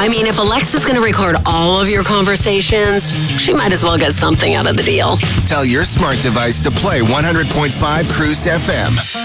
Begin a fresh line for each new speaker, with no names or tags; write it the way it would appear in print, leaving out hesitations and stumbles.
I mean, if Alexa's going to record all of your conversations, she might as well get something out of the deal.
Tell your smart device to play 100.5 Cruise FM.